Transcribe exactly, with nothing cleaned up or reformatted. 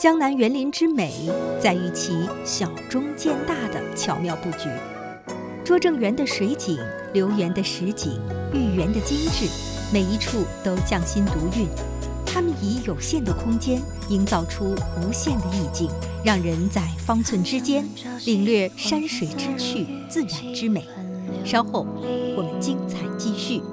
江南园林之美在于其小中见大的巧妙布局。拙政园的水景、留园的实景、御园的精致，每一处都匠心独运。他们以有限的空间营造出无限的意境，让人在方寸之间领略山水之趣、自然之美。稍后我们精彩继续。